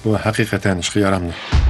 Bu haqiqatan ishga yaramli.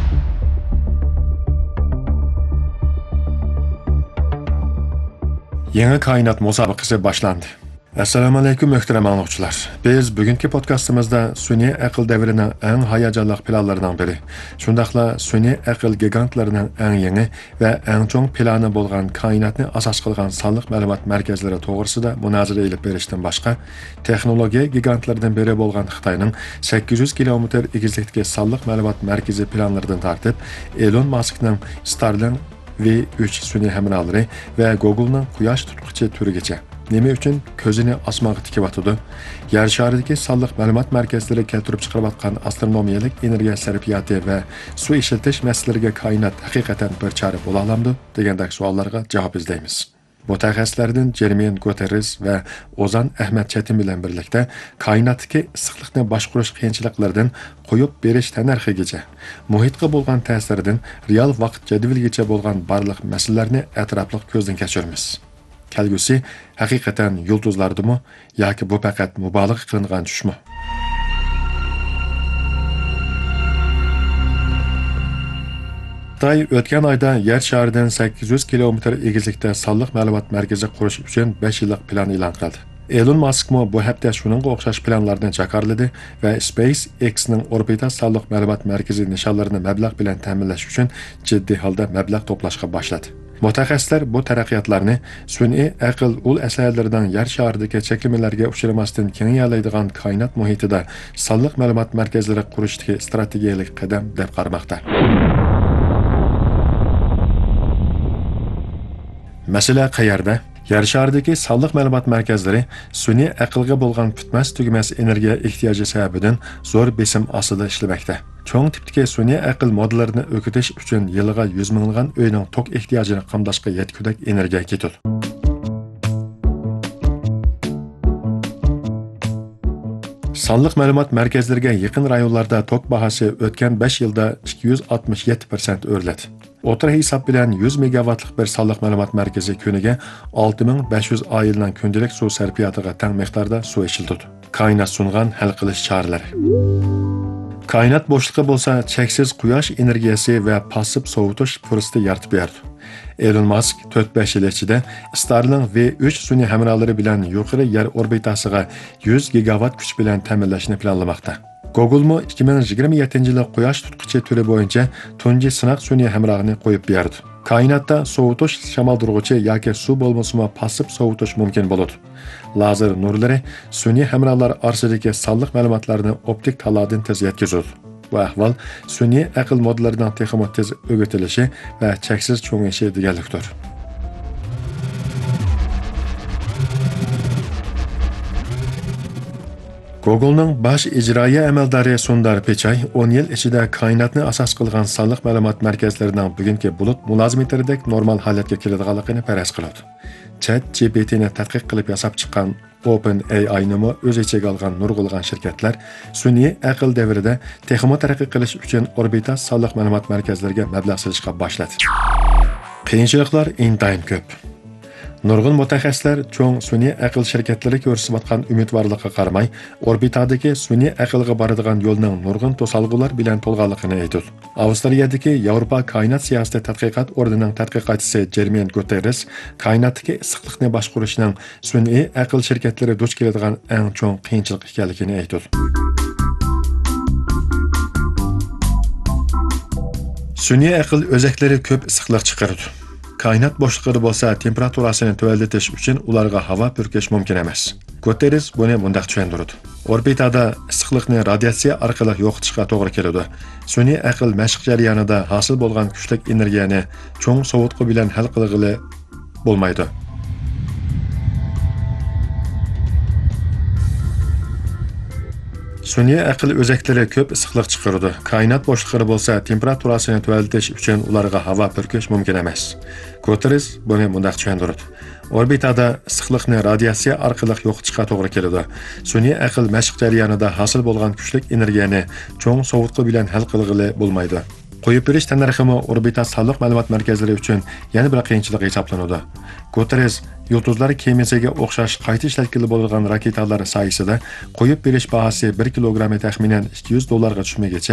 Yangi koinot musobaqasi boshlandi. Assalomu alaykum muhtaram anglag'uchilar. Biz bugungi podkastimizda sun'iy aql davrining eng hayajonli planlaridan biri, shundaqla sun'iy aql gigantlarining eng yangi va eng cho'ng plani bo'lgan koinotni asos qilgan sonliq ma'lumot markazlari to'g'risida munozara olib berishdan boshqa, texnologiya gigantlaridan biri bo'lgan Xitoyning 800 kilometr egizlikdagi sonliq ma'lumot markazi planlaridan tortib, Elon Muskning Starlink V3 sun'iy hamrohlari va Google'ning quyosh tutqichi turigacha nima uchun ko'zini osmonga tikyapti? Yer sharidagi sonliq ma'lumot markazlari keltirib chiqarayotgan astronomiyalik energiya sarfiyoti va suv ishlatish masalalariga koinot haqiqatan bir chora bo'la olamdi degandek savollarga javob izlaymiz. Mutaxassislardan Jeremian Guterres va Ozan Ahmad Chatin bilan birlikda koinotdagi issiqlikni boshqarish qiyinchiliklaridan qo'yib berish tannarxigacha, muhitga bo'lgan ta'siridan real vaqt jadvaligacha bo'lgan barliq masalalarni atrofli ko'zdan kechiramiz. Kelgusi haqiqatan yulduzlardimi yoki bu faqat mubolag'a qilingan tushmi? Xitoy o'tgan oyda yer sharidan 800 kilometr egizlikda sonliq ma'lumot markazi qurish uchun 5 yillik plan e'lon qildi. Elon Musk bu hafta shuningga o'xshash planlarni jakarladi va SpaceX'ning orbital sonliq ma'lumot markazi nishonlarini mablag' bilan ta'minlash uchun jiddiy holda mablag' to'plashga boshladi. Mutaxassislar bu taraqqiyotlarni sun'iy aql ul asalaridan yer sharidagi cheklamalarga uchramasdan keng yayiladigan koinot muhitida sonliq ma'lumot markazlari qurishdagi strategiyalik qadam deb qaramoqda. Masala qayerda? Yer sharidagi sonliq ma'lumot markazlari sun'iy aqlga bo'lgan bitmas tugmas energiya ehtiyoji sababidan zo'r besim ostida ishlamoqda. Cho'ng tipdagi sun'iy aql modellarini o'qitish uchun yiliga 100 minglagan uyning tok ehtiyojini qamdashga yetkudek energiya ketadi. Sonliq ma'lumot markazlariga yaqin rayonlarda tok bahosi o'tgan 5 yilda 267% o'rladi. O'tir hisob bilan 100 megavatlik bir sonliq ma'lumot markazi kuniga 6500 oilaning kundalik suv sarfiyotiga teng miqdorda suv ishlatadi. Koinot sungan hal qilish choralari. Koinot bo'shliqi bo'lsa cheksiz quyosh energiyasi va passiv sovutish fursati yaratib berdi. Elon Musk 4-5 yil ichida Starlink V3 sun'iy hamrohlari bilan yuqori yer orbitasiga 100 gigavat kuch bilan ta'minlashni planlamoqda. Google 2027-yil quyosh tutqichi turi bo'yicha tunji sinaq sun'iy hamrohini qo'yib berdi. Koinotda sovutish shamoldurg'ichi yoki suv bo'lmasimi passiv sovutish mumkin bo'ladi. Lazer nurlari sun'iy hamrohlar orasidagi sonliq ma'lumotlarni optik talodin tez yetkazadi. Bu ahvol sun'iy aql modellarining texnik tez o'rgatilishi va cheksiz cho'ngishi deganlikdir. Google'ning bosh ijroiya amaldori Sundar Pichai 10 yil ichida koinotni asos qilgan sonliq ma'lumot markazlarining bugungi bulut mulozimatiridek normal holatga keladiganligini faraz qiladi. ChatGPT'ni tadqiq qilib yasab chiqqan OpenAI'ni o'z ichiga olgan nurg'ulg'an shirkatlar sun'iy aql davrida texnik taraqqiy qilish uchun orbital sonliq ma'lumot markazlariga mablag' solishga boshladi. Qiyinchiliklar intayin ko'p. Nurg'un mutaxassislar cho'ng sun'iy aql shirkatlari ko'rsatayotgan umidvorlikqa qaramay, orbitadagi sun'iy aqlga boradigan yo'lning nurg'un to'salg'ular bilan to'lganligini aytdi. Avstraliyadagi Yevropa koinot siyosati tadqiqot o'rnining tadqiqotchisi Jeremian Guterres koinotdagi issiqlikni boshqarishning sun'iy aql shirkatlari duch keladigan eng cho'ng qiyinchilik ekanligini aytdi. Sun'iy aql o'zaklari ko'p issiqlik chiqaradi. Koinot bo'shliqida bo'lsa temperaturasini tuvallatish uchun ularga havo purkash mumkin emas. Guterres buni bunday tushuntirdi. Orbitada issiqlikni radiatsiya orqali yo'qotishga to'g'ri keladi. Sun'iy aql mashq jarayonida hosil bo'lgan kuchli energiyani cho'ng sovutqi bilan hal qilg'ili bo'lmaydi. Sun'iy aql o'zaklari ko'p issiqlik chiqaradi. Koinot bo'shliqida bo'lsa temperaturasini tuvallatish uchun ularga havo purkash mumkin emas. Guterres buni bunday tushuntirdi. Orbitada issiqlikni radiatsiya orqali yo'qotishga to'g'ri keladi. Sun'iy aql mashq jarayonida hosil bo'lgan kuchli energiyani cho'ng sovutqi bilan hal qilg'ili bo'lmaydi. Qo'yib berish tannarximi orbital sonliq ma'lumot markazlari uchun yana bir qiyinchilik hisoblanadi. Guterres yulduzlar kemasiga o'xshash qayta ishlatkili bo'lgan raketalar sayisida qo'yib berish bahosi 1 kilogramm taxminan $200 ga tushmaguncha